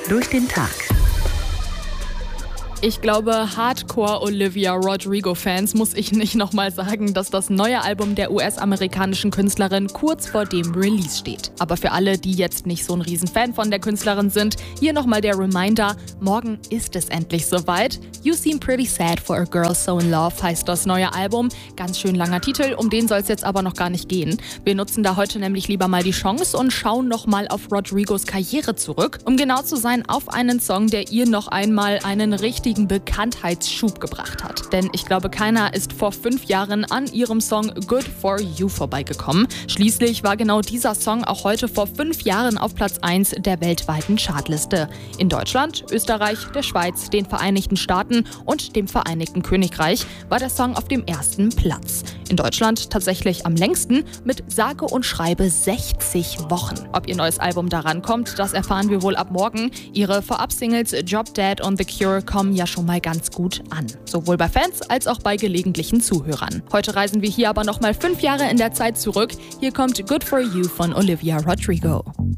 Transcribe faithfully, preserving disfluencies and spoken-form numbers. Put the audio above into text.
durch den Tag. Ich glaube, Hardcore-Olivia Rodrigo-Fans muss ich nicht nochmal sagen, dass das neue Album der U S-amerikanischen Künstlerin kurz vor dem Release steht. Aber für alle, die jetzt nicht so ein Riesenfan von der Künstlerin sind, hier nochmal der Reminder, morgen ist es endlich soweit. You Seem Pretty Sad for a Girl So in Love heißt das neue Album. Ganz schön langer Titel, um den soll es jetzt aber noch gar nicht gehen. Wir nutzen da heute nämlich lieber mal die Chance und schauen nochmal auf Rodrigos Karriere zurück. Um genau zu sein, auf einen Song, der ihr noch einmal einen richtigen Bekanntheitsschub gebracht hat. Denn ich glaube, keiner ist vor fünf Jahren an ihrem Song Good For You vorbeigekommen. Schließlich war genau dieser Song auch heute vor fünf Jahren auf Platz eins der weltweiten Chartliste. In Deutschland, Österreich, der Schweiz, den Vereinigten Staaten und dem Vereinigten Königreich war der Song auf dem ersten Platz. In Deutschland tatsächlich am längsten mit sage und schreibe sechzig Wochen. Ob ihr neues Album daran kommt, das erfahren wir wohl ab morgen. Ihre Vorab-Singles Job Dead und The Cure kommen ja schon mal ganz gut an. Sowohl bei Fans als auch bei gelegentlichen Zuhörern. Heute reisen wir hier aber noch mal fünf Jahre in der Zeit zurück. Hier kommt Good For You von Olivia Rodrigo.